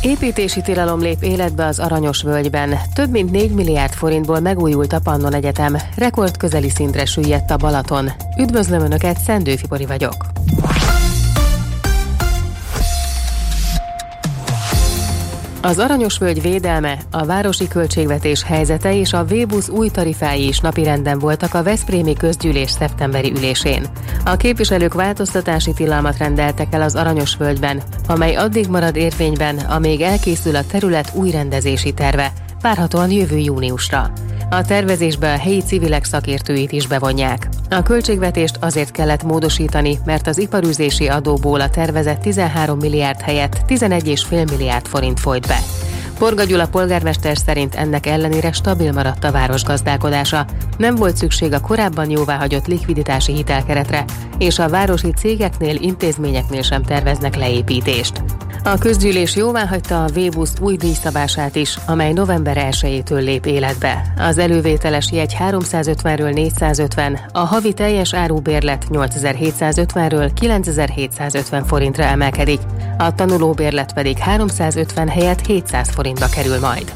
Építési tilalom lép életbe az Aranyos-völgyben. Több mint 4 milliárd forintból megújult a Pannon Egyetem. Rekordközeli szintre süllyedt a Balaton. Üdvözlöm Önöket, Szendő Fibori vagyok. Az Aranyos-völgy védelme, a városi költségvetés helyzete és a V-busz új tarifái is napirenden voltak a veszprémi közgyűlés szeptemberi ülésén. A képviselők változtatási tilalmat rendeltek el az Aranyos-völgyben, amely addig marad érvényben, amíg elkészül a terület új rendezési terve, várhatóan jövő júniusra. A tervezésbe a helyi civilek szakértőit is bevonják. A költségvetést azért kellett módosítani, mert az iparűzési adóból a tervezett 13 milliárd helyett 11,5 milliárd forint folyt be. Porga Gyula polgármester szerint ennek ellenére stabil maradt a város gazdálkodása. Nem volt szükség a korábban jóváhagyott likviditási hitelkeretre, és a városi cégeknél, intézményeknél sem terveznek leépítést. A közgyűlés jóváhagyta a V-busz új díjszabását is, amely november 1-től lép életbe. Az elővételes jegy 350-ről 450, a havi teljes árubérlet 8750-ről 9750 forintra emelkedik, a tanulóbérlet pedig 350 helyett 700 forintba kerül majd.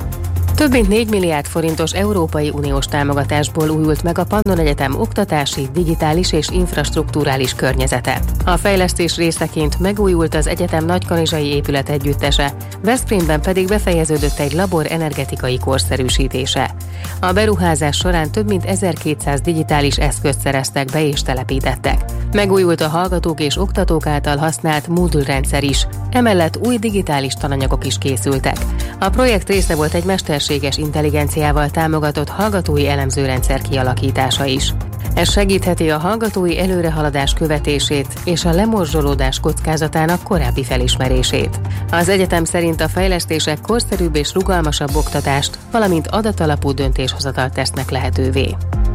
Több mint 4 milliárd forintos Európai Uniós támogatásból újult meg a Pannon Egyetem oktatási, digitális és infrastrukturális környezete. A fejlesztés részeként megújult az egyetem nagykanizsai épület együttese, Veszprémben pedig befejeződött egy labor energetikai korszerűsítése. A beruházás során több mint 1200 digitális eszközt szereztek be és telepítettek. Megújult a hallgatók és oktatók által használt Moodle rendszer is, emellett új digitális tananyagok is készültek. A projekt része volt egy mesterséges intelligenciával támogatott hallgatói elemzőrendszer kialakítása is. Ez segítheti a hallgatói előrehaladás követését és a lemorzsolódás kockázatának korábbi felismerését. Az egyetem szerint a fejlesztések korszerűbb és rugalmasabb oktatást, valamint adatalapú döntéshozatalt tesznek lehetővé.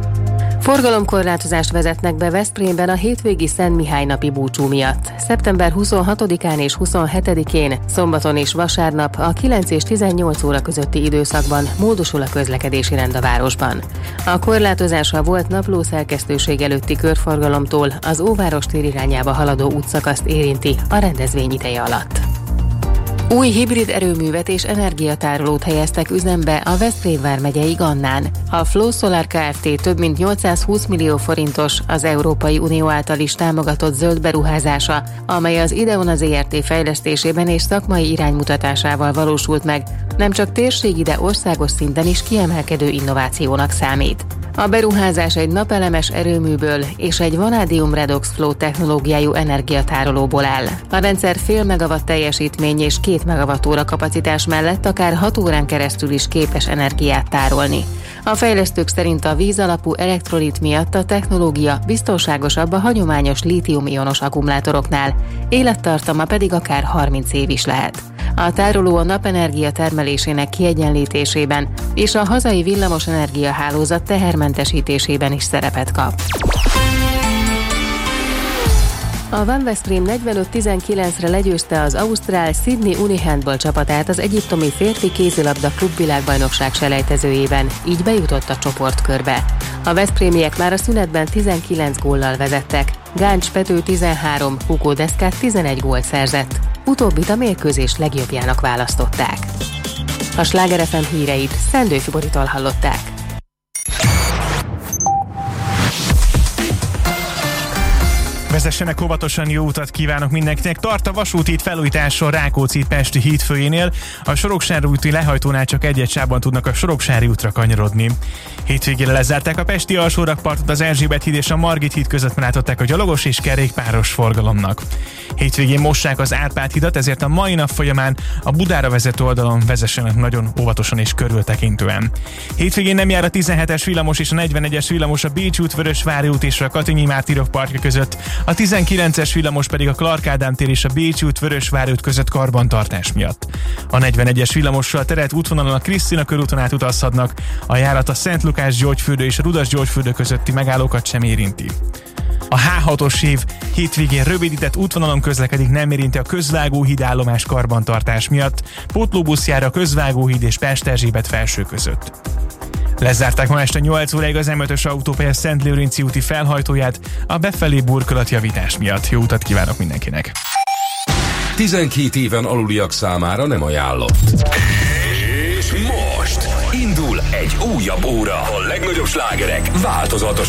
Forgalomkorlátozást vezetnek be Veszprémben a hétvégi Szent Mihály napi búcsú miatt. Szeptember 26-án és 27-én, szombaton és vasárnap a 9 és 18 óra közötti időszakban módosul a közlekedési rend a városban. A korlátozás a volt naplószerkesztőség előtti körforgalomtól az Óváros tér irányába haladó útszakaszt érinti a rendezvény ideje alatt. Új hibrid erőművet és energiatárolót helyeztek üzembe a Veszprém vármegyei Gannán. A Flow Solar Kft. Több mint 820 millió forintos az Európai Unió által is támogatott zöld beruházása, amely az Ideon Zrt. Fejlesztésében és szakmai iránymutatásával valósult meg, nem csak térségi, de országos szinten is kiemelkedő innovációnak számít. A beruházás egy napelemes erőműből és egy vanádium redox flow technológiájú energiatárolóból áll. A rendszer fél megawatt teljesítmény és 2 megawattóra kapacitás mellett akár 6 órán keresztül is képes energiát tárolni. A fejlesztők szerint a víz alapú elektrolit miatt a technológia biztonságosabb a hagyományos lítium-ionos akkumulátoroknál, élettartama pedig akár 30 év is lehet. A tároló a napenergia termelésének kiegyenlítésében és a hazai villamosenergia hálózat tehermentesítésében is szerepet kap. A Van Veszprém 45-19-re legyőzte az ausztrál Sydney Unihandball csapatát az egyiptomi férfi kézilabda klubvilágbajnokság selejtezőjében, így bejutott a csoportkörbe. A veszprémiek már a szünetben 19 góllal vezettek, Gáncs Pető 13, Hugo Deszkát 11 gólt szerzett. Utóbbit a mérkőzés legjobbjának választották. A Sláger FM híreit Szendő Fiboritól hallották. Vezessenek óvatosan, jó utat kívánok mindenkinek. Tart a vasúti felújításon Rákóczi-Pesti hídfőjénél. A Soroksári úti lehajtónál csak egy sávban tudnak a Soroksári útra kanyarodni. Hétvégére lezárták a pesti alsórakpartot, az Erzsébet híd és a Margit híd között látották a gyalogos és kerékpáros forgalomnak. Hétvégén mossák az Árpád hidat, ezért a mai nap folyamán a Budára vezető oldalon vezessenek nagyon óvatosan és körültekintően. Hétvégén nem jár a 17-es villamos és a 41-es villamos a Bécsi út, Vörösvári út és a Katinyi Mártírok parkja között, a 19-es villamos pedig a Clark Ádám tér és a Bécsi út, Vörösvári út között karbantartás miatt. A 41-es villamossal terelt útvonalon a Krisztina körúton át utazhatnak, a járat a Szent Lukás Gyógyfürdő és a Rudas Gyógyfürdő közötti megállókat sem érinti. A H6-os év hétvégén rövidített útvonalon közlekedik, nem érinti a Közvágóhíd állomás karbantartás miatt, pótlóbusz jár a Közvágóhíd és Pest-Erzsébet felső között. Lezárták ma este 8 óráig az M5-ös autópálya Szentlőrinci úti felhajtóját a befelé burkolatjavítás miatt. Jó utat kívánok mindenkinek! 12 éven aluliak számára nem ajánlott. És most indul egy újabb óra. A legnagyobb slágerek változatos